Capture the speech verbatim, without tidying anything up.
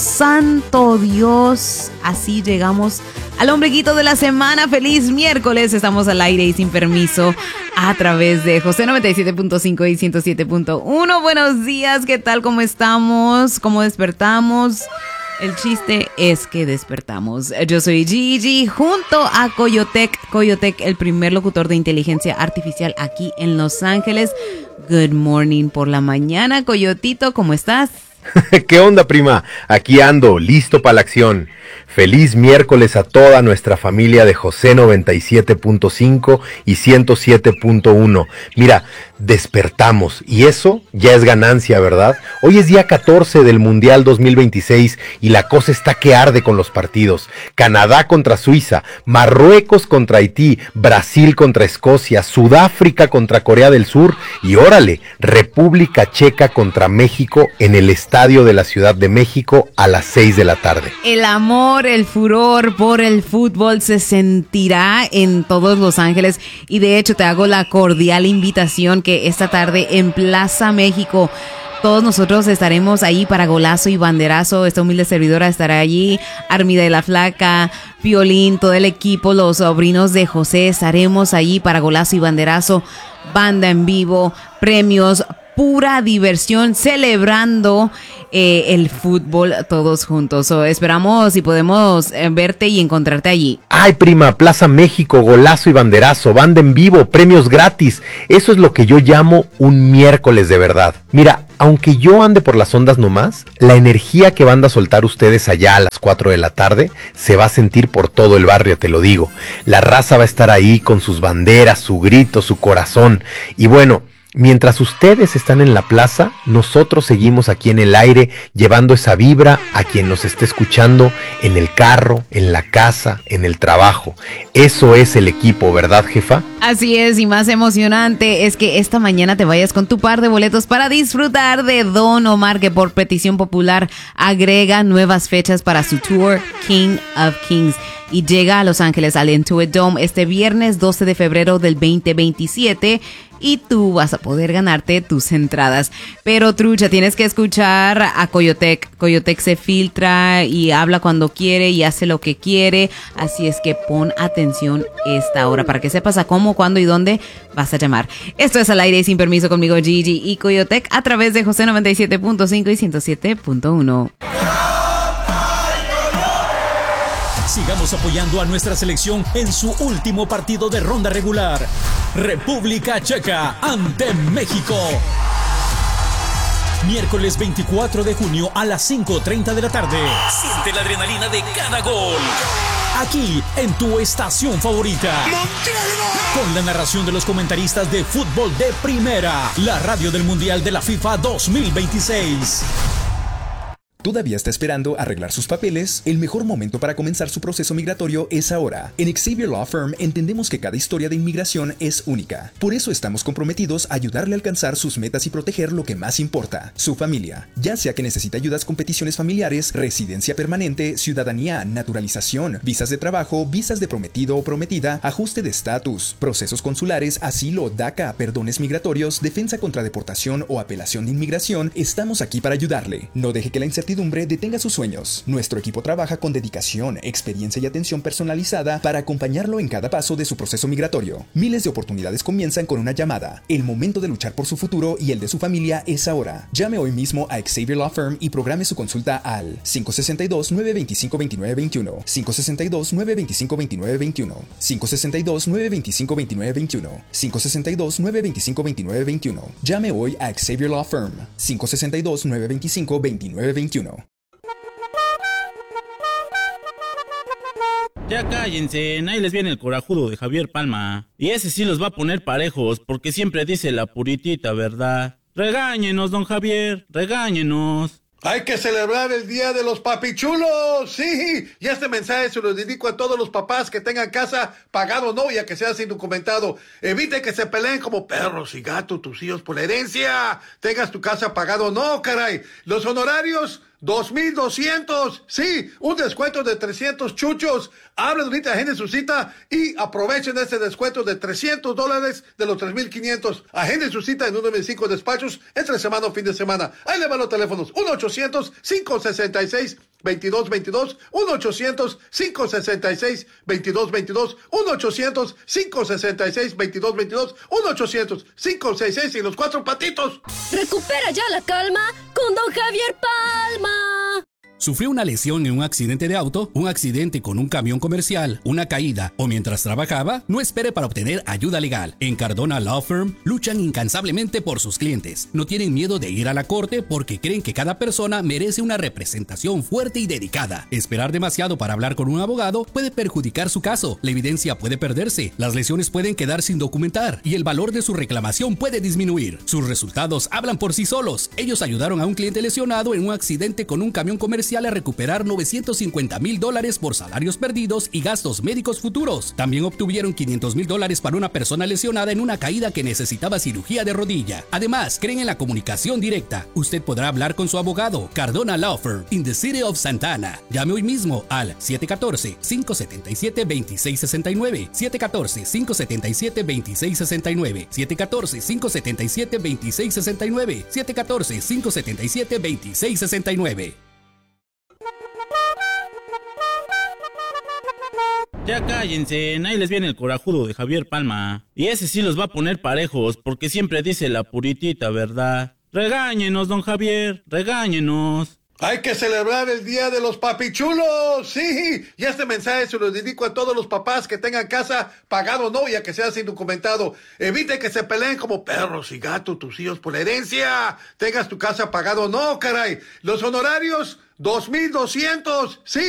santo Dios. Así llegamos al ombliguito de la semana. Feliz miércoles. Estamos al aire y sin permiso a través de José noventa y siete punto cinco y ciento siete punto uno. Buenos días, ¿qué tal? ¿Cómo estamos? ¿Cómo despertamos? El chiste es que despertamos. Yo soy Gigi junto a Coyotec. Coyotec, el primer locutor de inteligencia artificial aquí en Los Ángeles. Good morning por la mañana. Coyotito, ¿cómo estás? ¿Qué onda, prima? Aquí ando, listo para la acción. Feliz miércoles a toda nuestra familia de José noventa y siete punto cinco y ciento siete punto uno. Mira, despertamos y eso ya es ganancia, ¿verdad? Hoy es día catorce del Mundial dos mil veintiséis y la cosa está que arde con los partidos. Canadá contra Suiza, Marruecos contra Haití, Brasil contra Escocia, Sudáfrica contra Corea del Sur y órale, República Checa contra México en el estadio de la Ciudad de México a las seis de la tarde. El amor, el furor por el fútbol se sentirá en todos Los Ángeles y de hecho te hago la cordial invitación que esta tarde en Plaza México todos nosotros estaremos ahí para golazo y banderazo. Esta humilde servidora estará allí, Armida de la Flaca, Piolín, todo el equipo, los sobrinos de José, estaremos allí para golazo y banderazo, banda en vivo, premios, pura diversión, celebrando eh, el fútbol todos juntos. So, esperamos y podemos eh, verte y encontrarte allí. Ay, prima, Plaza México, golazo y banderazo, banda en vivo, premios gratis. Eso es lo que yo llamo un miércoles de verdad. Mira, aunque yo ande por las ondas nomás, la energía que van a soltar ustedes allá a las cuatro de la tarde se va a sentir por todo el barrio, te lo digo. La raza va a estar ahí con sus banderas, su grito, su corazón. Y bueno, mientras ustedes están en la plaza, nosotros seguimos aquí en el aire llevando esa vibra a quien nos esté escuchando en el carro, en la casa, en el trabajo. Eso es el equipo, ¿verdad, jefa? Así es, y más emocionante es que esta mañana te vayas con tu par de boletos para disfrutar de Don Omar, que por petición popular agrega nuevas fechas para su tour King of Kings y llega a Los Ángeles al Intuit Dome este viernes doce de febrero del veinte veintisiete. Y tú vas a poder ganarte tus entradas. Pero trucha, tienes que escuchar a Coyotec. Coyotec se filtra y habla cuando quiere y hace lo que quiere. Así es que pon atención esta hora para que sepas a cómo, cuándo y dónde vas a llamar. Esto es Al Aire y Sin Permiso conmigo, Gigi y Coyotec, a través de José noventa y siete punto cinco y ciento siete punto uno. Sigamos apoyando a nuestra selección en su último partido de ronda regular. República Checa ante México. Miércoles veinticuatro de junio a las cinco treinta de la tarde. Siente la adrenalina de cada gol. Aquí en tu estación favorita. Con la narración de los comentaristas de fútbol de primera. La radio del Mundial de la FIFA dos mil veintiséis. ¿Todavía está esperando arreglar sus papeles? El mejor momento para comenzar su proceso migratorio es ahora. En Xavier Law Firm entendemos que cada historia de inmigración es única. Por eso estamos comprometidos a ayudarle a alcanzar sus metas y proteger lo que más importa, su familia. Ya sea que necesite ayudas con peticiones familiares, residencia permanente, ciudadanía, naturalización, visas de trabajo, visas de prometido o prometida, ajuste de estatus, procesos consulares, asilo, DACA, perdones migratorios, defensa contra deportación o apelación de inmigración, estamos aquí para ayudarle. No deje que la incertidumbre detenga sus sueños. Nuestro equipo trabaja con dedicación, experiencia y atención personalizada para acompañarlo en cada paso de su proceso migratorio. Miles de oportunidades comienzan con una llamada. El momento de luchar por su futuro y el de su familia es ahora. Llame hoy mismo a Xavier Law Firm y programe su consulta al cinco seis dos, nueve dos cinco, dos nueve dos uno, cinco seis dos, nueve dos cinco, dos nueve dos uno, cinco seis dos, nueve dos cinco, dos nueve dos uno, cinco seis dos, nueve dos cinco, dos nueve dos uno. Llame hoy a Xavier Law Firm cinco seis dos, nueve dos cinco, dos nueve dos uno. Ya cállense, ahí les viene el corajudo de Javier Palma. Y ese sí los va a poner parejos, porque siempre dice la puritita verdad. Regáñenos, don Javier, regáñenos. Hay que celebrar el Día de los Papichulos, sí. Y este mensaje se lo dedico a todos los papás que tengan casa pagado o no, ya que sea sin documentado. Evite que se peleen como perros y gatos tus hijos por la herencia. Tengas tu casa pagado o no, caray. Los honorarios dos mil doscientos, sí, un descuento de trescientos chuchos. Hablen ahorita, agenden su cita y aprovechen este descuento de trescientos dólares de los tres mil quinientos. Agenden su cita en uno de mis cinco despachos entre semana o fin de semana. Ahí le van los teléfonos, uno ochocientos, cinco sesenta y seis, veintidós veintidós, uno ochocientos, cinco sesenta y seis, veintidós veintidós, uno ochocientos, cinco sesenta y seis, veintidós veintidós, uno ochocientos, cinco sesenta y seis y los cuatro patitos. Recupera ya la calma con don Javier Palma. ¿Sufrió una lesión en un accidente de auto, un accidente con un camión comercial, una caída o mientras trabajaba? No espere para obtener ayuda legal. En Cardona Law Firm luchan incansablemente por sus clientes. No tienen miedo de ir a la corte porque creen que cada persona merece una representación fuerte y dedicada. Esperar demasiado para hablar con un abogado puede perjudicar su caso. La evidencia puede perderse, las lesiones pueden quedar sin documentar y el valor de su reclamación puede disminuir. Sus resultados hablan por sí solos. Ellos ayudaron a un cliente lesionado en un accidente con un camión comercial a recuperar novecientos cincuenta mil dólares por salarios perdidos y gastos médicos futuros. También obtuvieron quinientos mil dólares para una persona lesionada en una caída que necesitaba cirugía de rodilla. Además, creen en la comunicación directa. Usted podrá hablar con su abogado. Cardona Law Firm, in the city of Santa Ana. Llame hoy mismo al siete uno cuatro, cinco siete siete, dos seis seis nueve, siete uno cuatro, cinco siete siete, dos seis seis nueve, siete uno cuatro, cinco siete siete, dos seis seis nueve, siete uno cuatro, cinco siete siete, dos seis seis nueve. Ya cállense, ahí les viene el corajudo de Javier Palma. Y ese sí los va a poner parejos, porque siempre dice la puritita verdad. Regáñenos, don Javier, regáñenos. Hay que celebrar el Día de los Papichulos, sí. Y este mensaje se lo dedico a todos los papás que tengan casa pagado o no, ya que sea sin documentado. Evite que se peleen como perros y gatos tus hijos por la herencia. Tengas tu casa pagado o no, caray. Los honorarios, dos mil doscientos, sí.